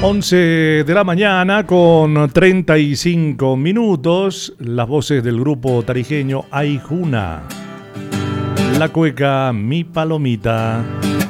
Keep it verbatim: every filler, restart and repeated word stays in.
once de la mañana con treinta y cinco minutos, las voces del grupo tarijeño Aijuna, la cueca Mi Palomita.